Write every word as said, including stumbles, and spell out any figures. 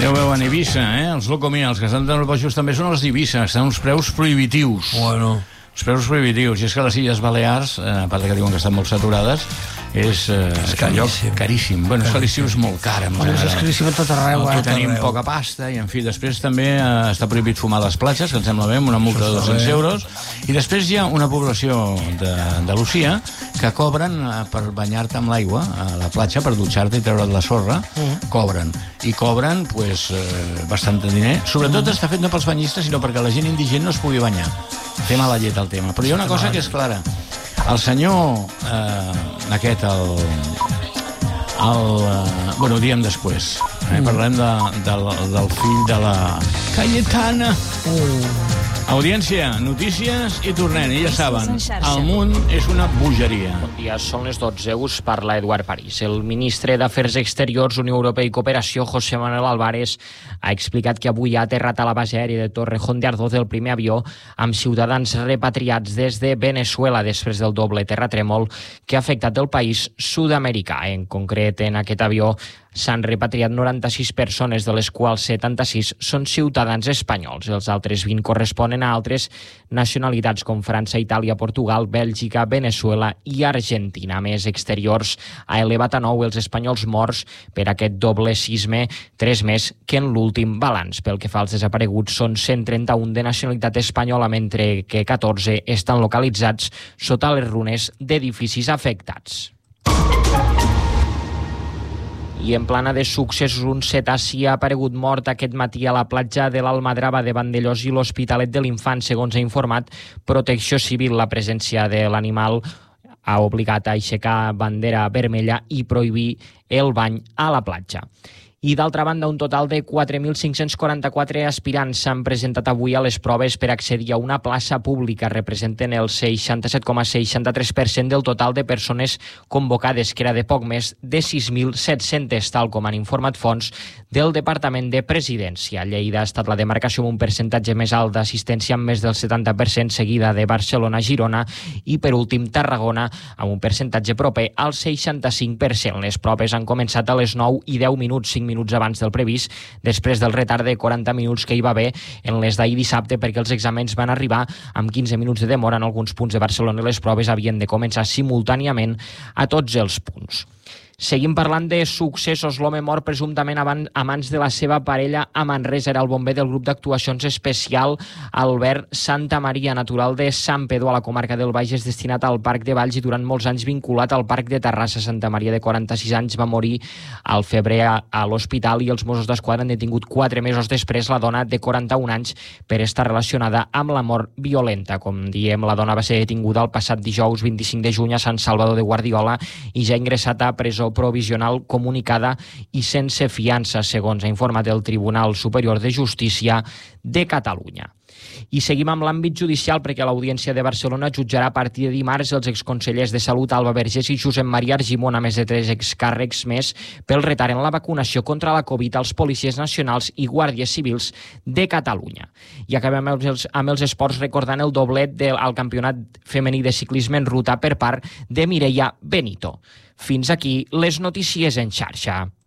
Ja ho veuen a Eivissa, eh? Els Locomia, els que estan tan bojos també són els d'Eivissa, estan uns preus prohibitius. Bueno. Els preus prohibitius. I és que les Illes Balears, eh, a part que diuen que estan molt saturades, és, eh, és caríssim. caríssim. Bueno, és que l'estiu és molt car. Bueno, és caríssim a tot arreu. Aquí tenim poca pasta i, en fi, després també eh, està prohibit fumar a les platges, que em sembla bé, amb una multa de dos-cents euros. I després hi ha una població d'Andalusia que cobren eh, per banyar-te amb l'aigua a la platja, per dutxar-te i treure't la sorra, mm. cobren. I cobren, pues, eh, bastant de diner. Sobretot mm. està fet no pels banyistes, sinó perquè la gent indigent no es pugui banyar. Té mala llet el tema. Però hi ha una cosa que és clara. El senyor eh, aquest, el... el eh, bueno, ho diem després. Eh? Mm. Parlem de, del, del fill de la Cayetana. Uh. Audiència, notícies i tornem. I ja saben, el món és una bogeria. Bon dia, són les dotze, us parla Eduard París. El ministre d'Afers Exteriors, Unió Europea i Cooperació, José Manuel Álvarez, ha explicat que avui ha aterrat a la base aèria de Torrejón de Ardoz el primer avió amb ciutadans repatriats des de Venezuela després del doble terratrèmol que ha afectat el país sud-americà. En concret, en aquest avió s'han repatriat noranta-sis persones, de les quals setanta-sis són ciutadans espanyols. Els altres vint corresponen a altres nacionalitats com França, Itàlia, Portugal, Bèlgica, Venezuela i Argentina. A més, Exteriors ha elevat a nou els espanyols morts per aquest doble sisme, tres més que en l'últim balanç. Pel que fa als desapareguts, són cent trenta-un de nacionalitat espanyola, mentre que catorze estan localitzats sota les runes d'edificis afectats. I en plana de successos, un cetaci ha aparegut mort aquest matí a la platja de l'Almadrava de Vandellós i l'Hospitalet de l'Infant. Segons ha informat Protecció Civil, la presència de l'animal ha obligat a aixecar bandera vermella i prohibir el bany a la platja. I d'altra banda, un total de quatre mil cinc-cents quaranta-quatre aspirants s'han presentat avui a les proves per accedir a una plaça pública. Representen el seixanta-set coma seixanta-tres per cent del total de persones convocades, que era de poc més de sis mil set-cents, tal com han informat fonts del Departament de Presidència. Lleida ha estat la demarcació amb un percentatge més alt d'assistència, amb més del setanta per cent, seguida de Barcelona, Girona i, per últim, Tarragona, amb un percentatge proper al seixanta-cinc per cent. Les proves han començat a les nou i deu minuts, cinc minuts abans del previst, després del retard de quaranta minuts que hi va haver en les d'ahir dissabte, perquè els exàmens van arribar amb quinze minuts de demora en alguns punts de Barcelona i les proves havien de començar simultàniament a tots els punts. Seguim parlant de successos. L'home mort presumptament a mans de la seva parella a Manresa era el bomber del grup d'actuacions especial Albert Santamaria, natural de Santpedor, a la comarca del Bages, destinat al Parc de Valls i durant molts anys vinculat al Parc de Terrassa. Santamaria, de quaranta-sis anys, va morir al febrer a, a l'hospital i els Mossos d'Esquadra han detingut quatre mesos després la dona de quaranta-un anys per estar relacionada amb la mort violenta. Com diem, la dona va ser detinguda el passat dijous vint-i-cinc de juny a Sant Salvador de Guardiola i ja ha ingressat a presó provisional comunicada i sense fiança, segons ha informat el Tribunal Superior de Justícia de Catalunya. I seguim amb l'àmbit judicial, perquè l'Audiència de Barcelona jutjarà a partir de dimarts els exconsellers de Salut Alba Vergés i Josep Maria Argimon, a més de tres excàrrecs més, pel retard en la vacunació contra la Covid als policies nacionals i guàrdies civils de Catalunya. I acabem amb els, amb els esports recordant el doblet del al campionat femení de ciclisme en ruta per part de Mireia Benito. Fins aquí les notícies en xarxa.